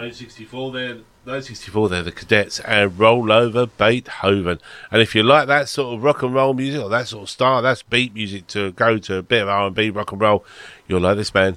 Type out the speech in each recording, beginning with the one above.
1964 there. 1964 there, the Cadets, and Roll Over Beethoven. And if you like that sort of rock and roll music, or that sort of style, that's beat music to go to a bit of R&B, rock and roll, you'll like this band.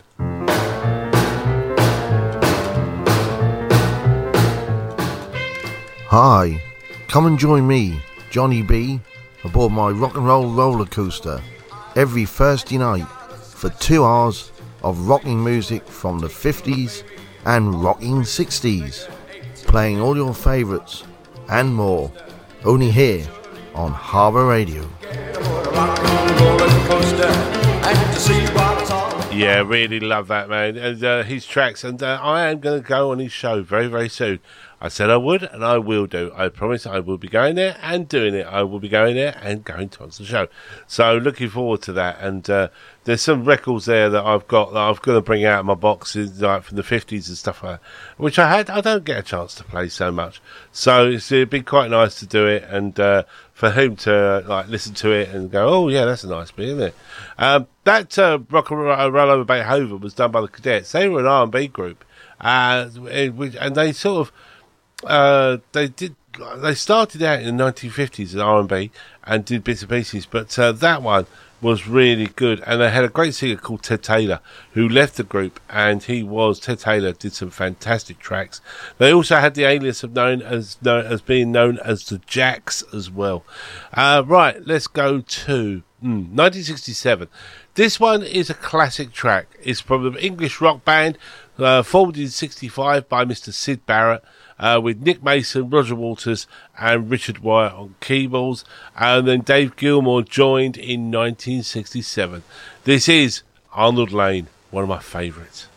Hi, come and join me, Johnny B, aboard my rock and roll roller coaster every Thursday night for 2 hours of rocking music from the 50s and rocking 60s, playing all your favourites and more, only here on Harbour Radio. Yeah, really love that, man, and his tracks, and I am going to go on his show very, very soon. I said I would, and I will do. I promise I will be going there and doing it. I will be going there and going to answer the show. So looking forward to that. And there's some records there that I've got that I'm going to bring out of my boxes, like from the 50s and stuff like that, which I don't get a chance to play so much. So it'd be quite nice to do it, and for him to like listen to it and go, oh yeah, that's a nice bit, isn't it? That Rock and Roll Over Beethoven was done by the Cadets. They were an R&B group, and they sort of. They started out in the 1950s as R&B and did bits and pieces, but that one was really good, and they had a great singer called Ted Taylor who left the group, and Ted Taylor did some fantastic tracks. They also had the alias of being known as the Jacks as well. Right, let's go to 1967. This one is a classic track. It's from an English rock band formed in 65 by Mr. Syd Barrett, with Nick Mason, Roger Waters and Richard Wyatt on keyboards, and then Dave Gilmour joined in 1967. This is Arnold Layne, one of my favourites.